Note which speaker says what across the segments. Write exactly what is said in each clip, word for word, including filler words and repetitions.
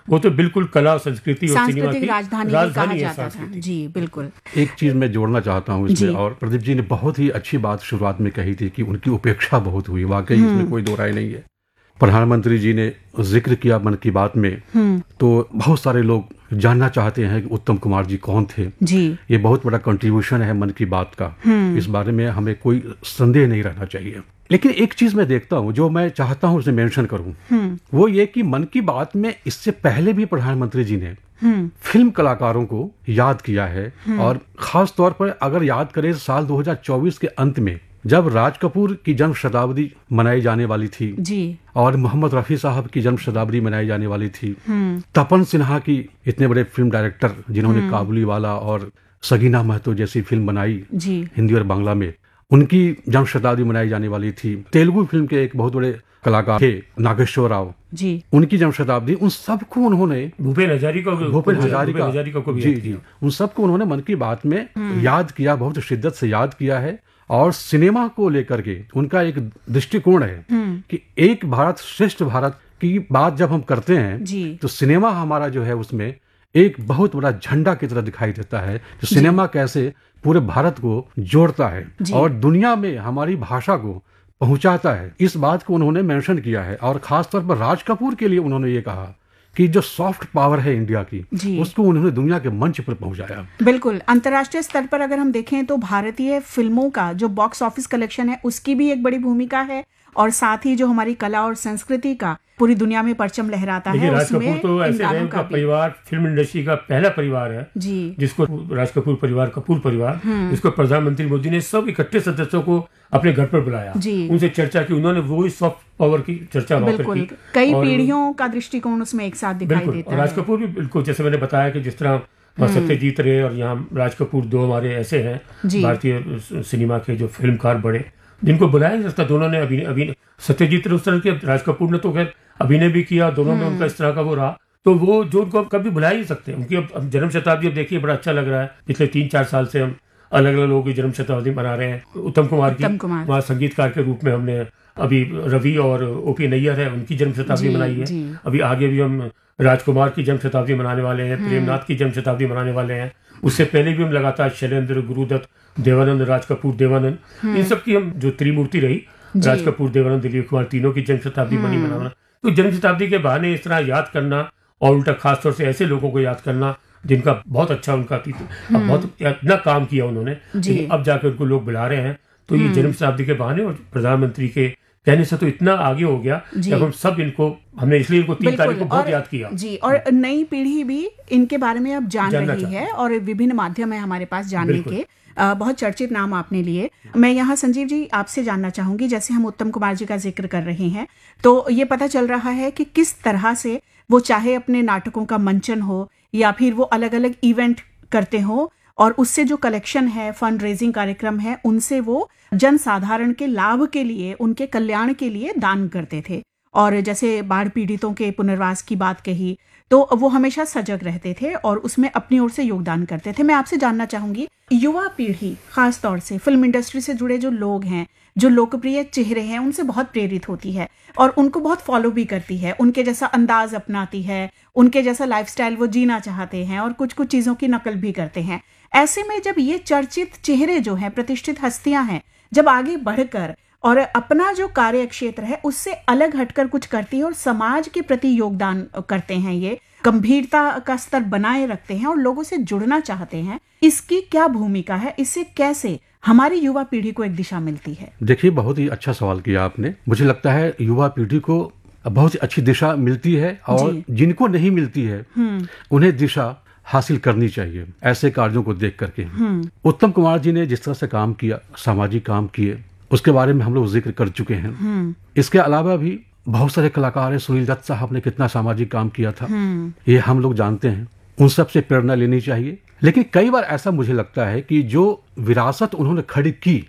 Speaker 1: वो तो बिल्कुल कला संस्कृति और सिनेमा की
Speaker 2: राजधानी,
Speaker 1: राजधानी
Speaker 2: कहा जाता था। जी बिल्कुल।
Speaker 3: एक चीज मैं जोड़ना चाहता हूँ इसमें, और प्रदीप जी ने बहुत ही अच्छी बात शुरुआत में कही थी कि उनकी उपेक्षा बहुत हुई, वाकई इसमें कोई दो राय नहीं है। प्रधानमंत्री जी ने जिक्र किया मन की बात में, तो बहुत सारे लोग जानना चाहते हैं कि उत्तम कुमार जी कौन थे
Speaker 2: जी।
Speaker 3: ये बहुत बड़ा कंट्रीब्यूशन है मन की बात का, इस बारे में हमें कोई संदेह नहीं रहना चाहिए। लेकिन एक चीज मैं देखता हूं जो मैं चाहता हूं उसे मेंशन करूं, वो ये कि मन की बात में इससे पहले भी प्रधानमंत्री जी ने फिल्म कलाकारों को याद किया है, और खास तौर पर अगर याद करें साल दो हज़ार चौबीस के अंत में जब राज कपूर की जन्म शताब्दी मनाई जाने वाली थी
Speaker 2: जी,
Speaker 3: और मोहम्मद रफी साहब की जन्म शताब्दी मनाई जाने वाली थी, तपन सिन्हा की, इतने बड़े फिल्म डायरेक्टर जिन्होंने काबुलीवाला और सगीना महतो जैसी फिल्म बनाई
Speaker 2: जी।
Speaker 3: हिंदी और बांग्ला में, उनकी जन्म शताब्दी मनाई जाने वाली थी। तेलुगु फिल्म के एक बहुत बड़े कलाकार थे नागेश्वर राव
Speaker 2: जी,
Speaker 3: उनकी जन्म शताब्दी, उन सबको उन्होंने
Speaker 1: भूपेन हजारिका
Speaker 3: भूपेन हजारिका
Speaker 1: हजारिका को भी
Speaker 3: जी जी उन सबको उन्होंने मन की बात में याद किया, बहुत शिद्दत से याद किया है। और सिनेमा को लेकर के उनका एक दृष्टिकोण है कि एक भारत श्रेष्ठ भारत की बात जब हम करते हैं तो सिनेमा हमारा जो है उसमें एक बहुत बड़ा झंडा की तरह दिखाई देता है, जो सिनेमा कैसे पूरे भारत को जोड़ता है और दुनिया में हमारी भाषा को पहुंचाता है, इस बात को उन्होंने मेंशन किया है। और खास तौर पर राज कपूर के लिए उन्होंने ये कहा कि जो सॉफ्ट पावर है इंडिया की, उसको उन्होंने दुनिया के मंच पर पहुंचाया।
Speaker 2: बिल्कुल। अंतर्राष्ट्रीय स्तर पर अगर हम देखें तो भारतीय फिल्मों का जो बॉक्स ऑफिस कलेक्शन है उसकी भी एक बड़ी भूमिका है, और साथ ही जो हमारी कला और संस्कृति का पूरी दुनिया में परचम लहराता है,
Speaker 1: राज कपूर तो ऐसे है, उनका परिवार फिल्म इंडस्ट्री का पहला परिवार है
Speaker 2: जी,
Speaker 1: जिसको राज कपूर परिवार, कपूर परिवार, जिसको प्रधानमंत्री मोदी ने सब इकट्ठे सदस्यों को अपने घर पर बुलाया, उनसे चर्चा की, उन्होंने वो ही सॉफ्ट पावर की चर्चा
Speaker 2: बिल्कुल की। कई पीढ़ियों का दृष्टिकोण उसमें एक साथ दिखाई देता है।
Speaker 1: राज कपूर भी बिल्कुल, जैसे मैंने बताया कि जिस तरह सत्यजीत रे और यहाँ राज कपूर दो हमारे ऐसे हैं भारतीय सिनेमा के जो फिल्मकार बड़े, जिनको बुलाया नहीं सकता। दोनों ने अभिनय अभिनय सत्यजीत रे उस तरह के, राज कपूर ने तो खैर अभिनय भी किया, दोनों में उनका इस तरह का वो रहा, तो वो जो उनको कभी बुला ही नहीं सकते। उनकी अब जन्म शताब्दी अब देखिए बड़ा अच्छा लग रहा है, पिछले तीन चार साल से हम अलग अलग लोगों की जन्म शताब्दी मना रहे हैं। उत्तम कुमार की वहाँ संगीतकार के रूप में हमने अभी रवि और ओपी नैयर है उनकी जन्म शताब्दी मनाई है, अभी आगे भी हम राजकुमार की जन्म शताब्दी मनाने वाले हैं, प्रेमनाथ की जन्म शताब्दी मनाने वाले हैं, उससे पहले भी हम लगातार शैलेंद्र, गुरुदत्त, देवानंद, राज कपूर, देवानंद, इन सब की हम जो त्रिमूर्ति रही, राज कपूर, देवानंद, दिलीप कुमार, तीनों की जन्म शताब्दी मनी मनाना, तो जन्म शताब्दी के बहाने इस तरह याद करना, और उल्टा खासतौर से ऐसे लोगों को याद करना जिनका बहुत अच्छा उनका बहुत इतना काम किया उन्होंने, अब जाकर उनको लोग बुला रहे हैं, तो ये जन्म शताब्दी के बहाने और प्रधानमंत्री के कहने से तो इतना आगे हो गया कि अब हम सब इनको, हमने इसलिए इनको तीन तारीख को बहुत याद किया
Speaker 2: जी। और नई पीढ़ी भी इनके बारे में अब जान रही है, और विभिन्न माध्यम है हमारे पास जानने के। आ, बहुत चर्चित नाम आपने लिए। मैं यहाँ संजीव जी आपसे जानना चाहूंगी, जैसे हम उत्तम कुमार जी का जिक्र कर रहे हैं तो ये पता चल रहा है कि किस तरह से वो चाहे अपने नाटकों का मंचन हो या फिर वो अलग अलग इवेंट करते हो, और उससे जो कलेक्शन है, फंड रेजिंग कार्यक्रम है, उनसे वो जन साधारण के लाभ के लिए, उनके कल्याण के लिए दान करते थे। और जैसे बाढ़ पीड़ितों के पुनर्वास की बात कही तो वो हमेशा सजग रहते थे और उसमें अपनी ओर से योगदान करते थे। मैं आपसे जानना चाहूंगी, युवा पीढ़ी खास तौर से फिल्म इंडस्ट्री से जुड़े जो लोग हैं, जो लोकप्रिय चेहरे हैं, उनसे बहुत प्रेरित होती है और उनको बहुत फॉलो भी करती है, उनके जैसा अंदाज अपनाती है, उनके जैसा लाइफस्टाइल वो जीना चाहते हैं और कुछ कुछ चीजों की नकल भी करते हैं। ऐसे में जब ये चर्चित चेहरे जो हैं, प्रतिष्ठित हस्तियां हैं, जब आगे बढ़कर और अपना जो कार्य क्षेत्र है उससे अलग हटकर कुछ करती है और समाज के प्रति योगदान करते हैं, ये गंभीरता का स्तर बनाए रखते हैं और लोगों से जुड़ना चाहते हैं, इसकी क्या भूमिका है? इससे कैसे हमारी युवा पीढ़ी को एक दिशा मिलती है?
Speaker 3: देखिए, बहुत ही अच्छा सवाल किया आपने। मुझे लगता है युवा पीढ़ी को बहुत ही अच्छी दिशा मिलती है, और जिनको नहीं मिलती है उन्हें दिशा हासिल करनी चाहिए ऐसे कार्यों को देख करके। उत्तम कुमार जी ने जिस तरह से काम किया, सामाजिक काम किए, उसके बारे में हम लोग जिक्र कर चुके हैं। इसके अलावा भी बहुत सारे कलाकार हैं। सुनील दत्त साहब ने कितना सामाजिक काम किया था, ये हम लोग जानते हैं। उन सब से प्रेरणा लेनी चाहिए। लेकिन कई बार ऐसा मुझे लगता है कि जो विरासत उन्होंने खड़ी की,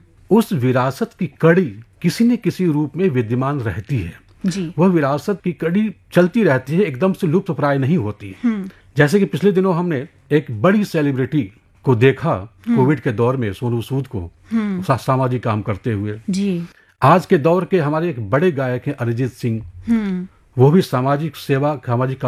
Speaker 3: उस विरासत की कड़ी किसी न किसी रूप में विद्यमान रहती है
Speaker 2: जी।
Speaker 3: वह विरासत की कड़ी चलती रहती है, एकदम से लुप्त प्राय नहीं होती। जैसे कि पिछले दिनों हमने एक बड़ी सेलिब्रिटी को देखा कोविड के दौर में, सोनू सूद को सामाजिक काम करते हुए
Speaker 2: जी।
Speaker 3: आज के दौर के हमारे एक बड़े गायक हैं अरिजीत सिंह, वो भी सामाजिक सेवा, सामाजिक